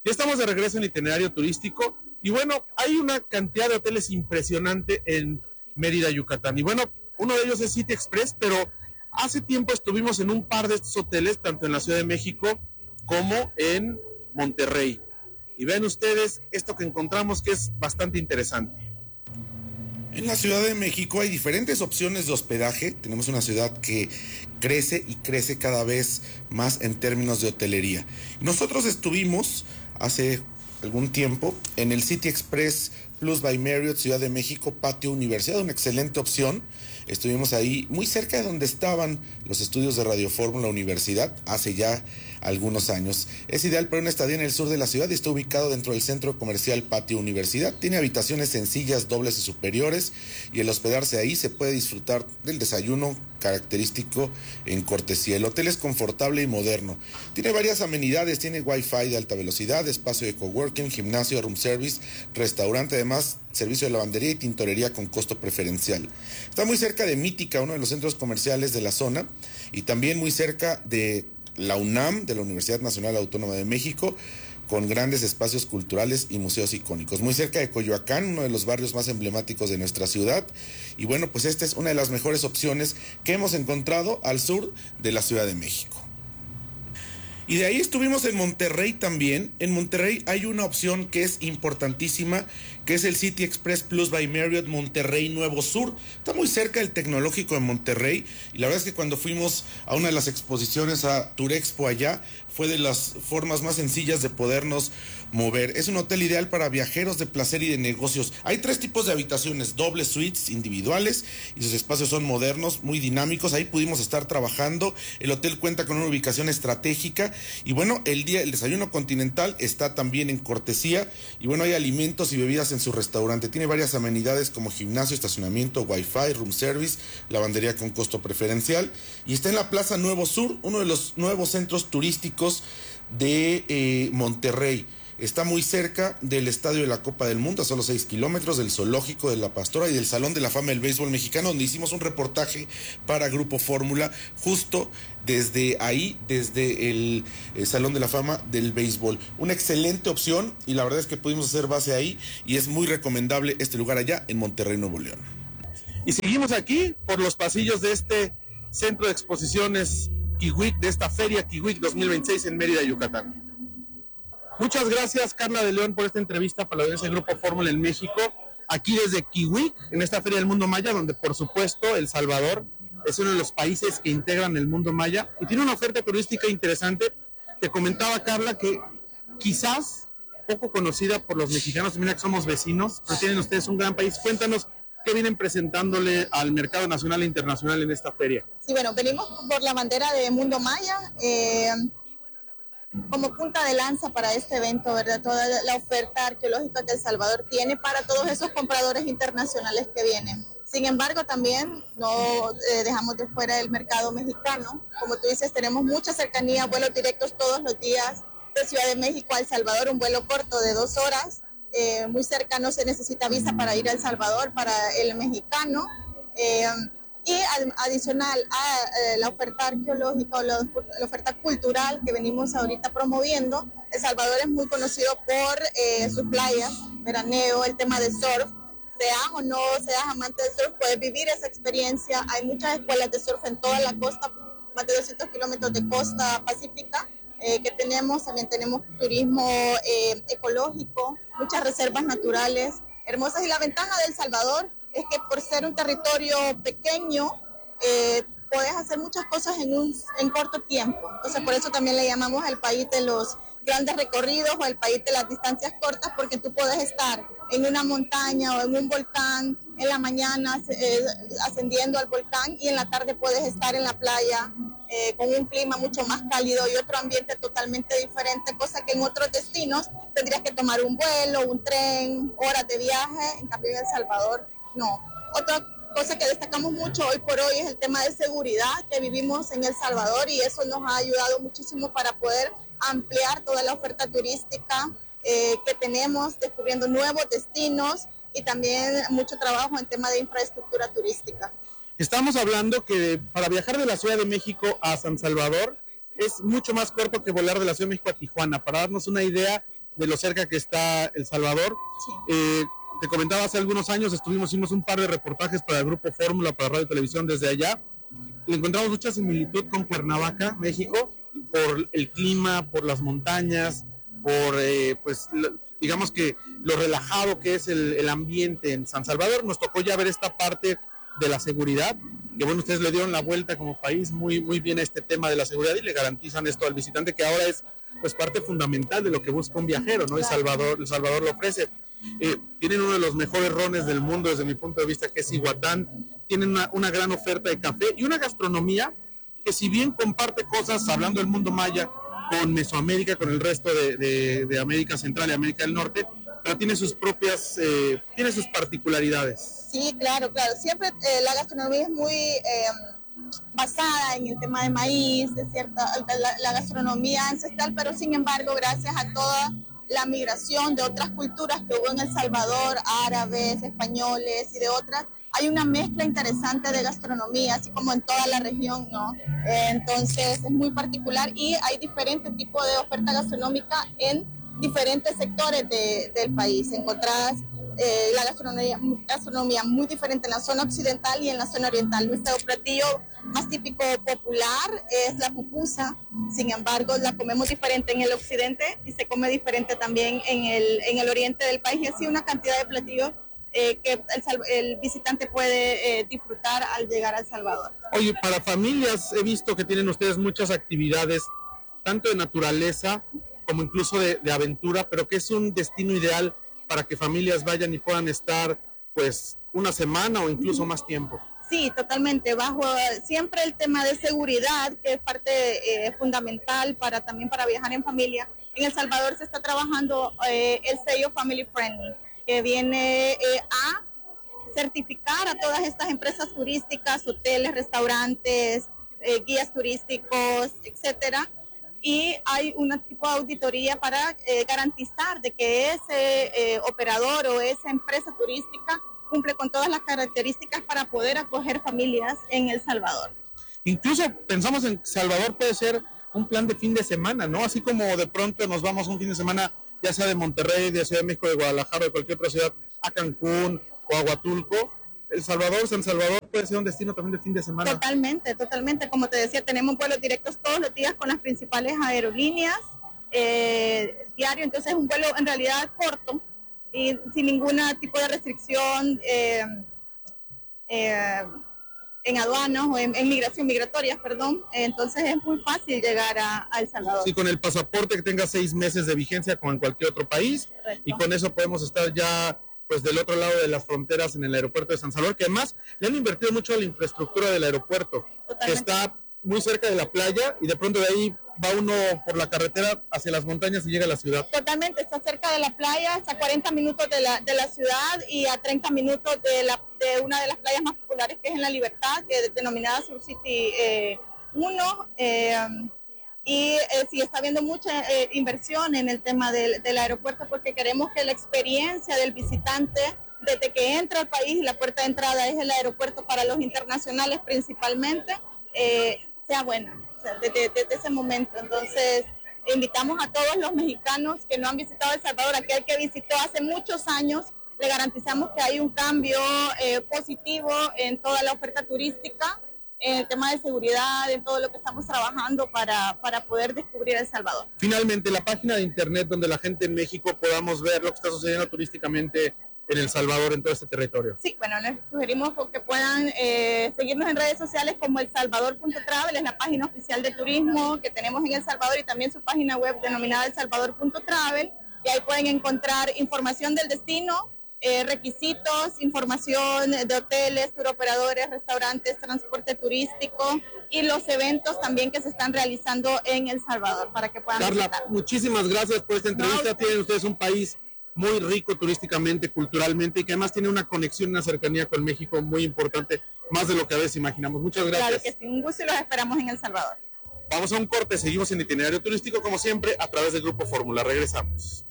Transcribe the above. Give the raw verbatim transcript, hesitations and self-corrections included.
Ya estamos de regreso en Itinerario Turístico y bueno, hay una cantidad de hoteles impresionante en Mérida, Yucatán. Y bueno, uno de ellos es City Express, pero hace tiempo estuvimos en un par de estos hoteles, tanto en la Ciudad de México como en Monterrey. Y ven ustedes esto que encontramos que es bastante interesante. En la Ciudad de México hay diferentes opciones de hospedaje. Tenemos una ciudad que crece y crece cada vez más en términos de hotelería. Nosotros estuvimos hace algún tiempo en el City Express Plus by Marriott Ciudad de México, Patio Universidad, una excelente opción. Estuvimos ahí muy cerca de donde estaban los estudios de Radio Fórmula Universidad hace ya algunos años. Es ideal para una estadía en el sur de la ciudad y está ubicado dentro del centro comercial Patio Universidad. Tiene habitaciones sencillas, dobles y superiores, y el hospedarse ahí se puede disfrutar del desayuno característico en cortesía. El hotel es confortable y moderno. Tiene varias amenidades, tiene wifi de alta velocidad, espacio de coworking, gimnasio, room service, restaurante, además servicio de lavandería y tintorería con costo preferencial. Está muy cerca de Mítica, uno de los centros comerciales de la zona, y también muy cerca de la UNAM, de la Universidad Nacional Autónoma de México, con grandes espacios culturales y museos icónicos. Muy cerca de Coyoacán, uno de los barrios más emblemáticos de nuestra ciudad. Y bueno, pues esta es una de las mejores opciones que hemos encontrado al sur de la Ciudad de México. Y de ahí estuvimos en Monterrey también. En Monterrey hay una opción que es importantísima, que es el City Express Plus by Marriott Monterrey Nuevo Sur. Está muy cerca del Tecnológico de Monterrey, y la verdad es que cuando fuimos a una de las exposiciones a Turexpo allá, fue de las formas más sencillas de podernos mover. Es un hotel ideal para viajeros de placer y de negocios. Hay tres tipos de habitaciones, dobles suites individuales, y sus espacios son modernos, muy dinámicos. Ahí pudimos estar trabajando. El hotel cuenta con una ubicación estratégica, y bueno, el día el desayuno continental está también en cortesía, y bueno, hay alimentos y bebidas en su restaurante. Tiene varias amenidades como gimnasio, estacionamiento, wifi, room service, lavandería con costo preferencial, y está en la Plaza Nuevo Sur, uno de los nuevos centros turísticos de eh, Monterrey. Está muy cerca del Estadio de la Copa del Mundo, a solo seis kilómetros, del Zoológico de la Pastora y del Salón de la Fama del Béisbol Mexicano, donde hicimos un reportaje para Grupo Fórmula, justo desde ahí, desde el, el Salón de la Fama del Béisbol. Una excelente opción, y la verdad es que pudimos hacer base ahí, y es muy recomendable este lugar allá en Monterrey, Nuevo León. Y seguimos aquí por los pasillos de este centro de exposiciones Kiwik, de esta feria Kiwik dos mil veintiséis en Mérida, Yucatán. Muchas gracias, Carla de León, por esta entrevista para la audiencia del Grupo Fórmula en México, aquí desde Kiwik, en esta Feria del Mundo Maya, donde por supuesto El Salvador es uno de los países que integran el mundo maya y tiene una oferta turística interesante. Te comentaba, Carla, que quizás poco conocida por los mexicanos, mira que somos vecinos, pero tienen ustedes un gran país. Cuéntanos qué vienen presentándole al mercado nacional e internacional en esta feria. Sí, bueno, venimos por la bandera de Mundo Maya, eh, como punta de lanza para este evento, ¿verdad? Toda la oferta arqueológica que El Salvador tiene para todos esos compradores internacionales que vienen. Sin embargo, también no eh, dejamos de fuera el mercado mexicano. Como tú dices, tenemos mucha cercanía, vuelos directos todos los días de Ciudad de México a El Salvador, un vuelo corto de dos horas. Eh, muy cerca, no se necesita visa para ir a El Salvador para el mexicano. Eh, y ad, adicional a eh, la oferta arqueológica o la, la oferta cultural que venimos ahorita promoviendo, El Salvador es muy conocido por eh, sus playas, veraneo, el tema de surf. Seas o no seas amante del surf, puedes vivir esa experiencia. Hay muchas escuelas de surf en toda la costa, más de doscientos kilómetros de costa pacífica eh, que tenemos. También tenemos turismo eh, ecológico, muchas reservas naturales hermosas. Y la ventaja de El Salvador es que por ser un territorio pequeño, eh, puedes hacer muchas cosas en un en corto tiempo. Entonces, por eso también le llamamos el país de los grandes recorridos o el país de las distancias cortas, porque tú puedes estar en una montaña o en un volcán en la mañana eh, ascendiendo al volcán, y en la tarde puedes estar en la playa eh, con un clima mucho más cálido y otro ambiente totalmente diferente, cosa que en otros destinos tendrías que tomar un vuelo, un tren, horas de viaje. En cambio en El Salvador no. Otra cosa que destacamos mucho hoy por hoy es el tema de seguridad que vivimos en El Salvador, y eso nos ha ayudado muchísimo para poder ampliar toda la oferta turística eh, que tenemos, descubriendo nuevos destinos y también mucho trabajo en tema de infraestructura turística. Estamos hablando que para viajar de la Ciudad de México a San Salvador es mucho más corto que volar de la Ciudad de México a Tijuana. Para darnos una idea, de lo cerca que está El Salvador. Sí. Eh, te comentaba, hace algunos años estuvimos, hicimos un par de reportajes para el Grupo Fórmula, para Radio y Televisión desde allá. Le encontramos mucha similitud con Cuernavaca, México, por el clima, por las montañas, por, eh, pues, digamos que lo relajado que es el, el ambiente en San Salvador. Nos tocó ya ver esta parte de la seguridad, que bueno, ustedes le dieron la vuelta como país muy, muy bien a este tema de la seguridad y le garantizan esto al visitante, que ahora es pues parte fundamental de lo que busca un viajero, ¿no? El Salvador, El Salvador lo ofrece. Eh, tienen uno de los mejores rones del mundo desde mi punto de vista, que es Iguatán. Tienen una, una gran oferta de café y una gastronomía que, si bien comparte cosas, hablando del mundo maya, con Mesoamérica, con el resto de, de, de América Central y América del Norte, pero tiene sus propias, eh, tiene sus particularidades. Sí, claro, claro. Siempre eh, la gastronomía es muy eh, basada en el tema de maíz, de cierta, la, la gastronomía ancestral, pero sin embargo, gracias a toda la migración de otras culturas que hubo en El Salvador, árabes, españoles y de otras, hay una mezcla interesante de gastronomía, así como en toda la región, ¿no? Eh, entonces es muy particular y hay diferentes tipos de oferta gastronómica en diferentes sectores de, del país. Encontrás eh, la gastronomía, gastronomía muy diferente en la zona occidental y en la zona oriental. Nuestro platillo más típico popular es la pupusa, sin embargo la comemos diferente en el occidente y se come diferente también en el, en el oriente del país, y así una cantidad de platillos Eh, que el, el visitante puede eh, disfrutar al llegar a El Salvador. Oye, para familias he visto que tienen ustedes muchas actividades, tanto de naturaleza como incluso de, de aventura, pero que es un destino ideal para que familias vayan y puedan estar pues una semana o incluso más tiempo. Sí, totalmente, bajo siempre el tema de seguridad, que es parte eh, fundamental para también para viajar en familia. En El Salvador se está trabajando eh, el sello Family Friendly, que viene eh, a certificar a todas estas empresas turísticas, hoteles, restaurantes, eh, guías turísticos, etcétera. Y hay un tipo de auditoría para eh, garantizar de que ese eh, operador o esa empresa turística cumple con todas las características para poder acoger familias en El Salvador. Incluso pensamos en Salvador puede ser un plan de fin de semana, ¿no? Así como de pronto nos vamos un fin de semana, ya sea de Monterrey, de Ciudad de México, de Guadalajara, de cualquier otra ciudad, a Cancún o a Huatulco. El Salvador, San Salvador puede ser un destino también de fin de semana. Totalmente, totalmente. Como te decía, tenemos vuelos directos todos los días con las principales aerolíneas eh, diario, entonces es un vuelo en realidad corto y sin ningún tipo de restricción eh, eh, en aduanas o en, en migración, migratorias, perdón. Entonces es muy fácil llegar a, a El Salvador. Sí, con el pasaporte que tenga seis meses de vigencia como en cualquier otro país. Correcto. Y con eso podemos estar ya pues del otro lado de las fronteras en el aeropuerto de San Salvador, que además le han invertido mucho en la infraestructura del aeropuerto. Totalmente. Que está muy cerca de la playa y de pronto de ahí va uno por la carretera hacia las montañas y llega a la ciudad. Totalmente, está cerca de la playa, está a cuarenta minutos de la, de la ciudad y a treinta minutos de, la, de una de las playas más populares, que es en La Libertad, que es denominada Sur City eh, uno. Eh, y eh, sí está habiendo mucha eh, inversión en el tema del, del aeropuerto, porque queremos que la experiencia del visitante, desde que entra al país, la puerta de entrada es el aeropuerto para los internacionales principalmente, eh, sea buena. Desde, desde ese momento. Entonces invitamos a todos los mexicanos que no han visitado El Salvador, aquel que visitó hace muchos años, le garantizamos que hay un cambio eh, positivo en toda la oferta turística, en el tema de seguridad, en todo lo que estamos trabajando para, para poder descubrir El Salvador. Finalmente, la página de internet donde la gente en México podamos ver lo que está sucediendo turísticamente en El Salvador, en todo este territorio. Sí, bueno, les sugerimos que puedan eh, seguirnos en redes sociales como el salvador punto travel, es la página oficial de turismo que tenemos en El Salvador, y también su página web denominada el salvador punto travel, y ahí pueden encontrar información del destino, eh, requisitos, información de hoteles, turoperadores, restaurantes, transporte turístico y los eventos también que se están realizando en El Salvador para que puedan Carla, visitar. Muchísimas gracias por esta entrevista. No, Tienen ustedes un país muy rico turísticamente, culturalmente, y que además tiene una conexión, una cercanía con México muy importante, más de lo que a veces imaginamos. Muchas gracias. Claro que sí, un gusto y los esperamos en El Salvador. Vamos a un corte, seguimos en Itinerario Turístico, como siempre, a través del Grupo Fórmula. Regresamos.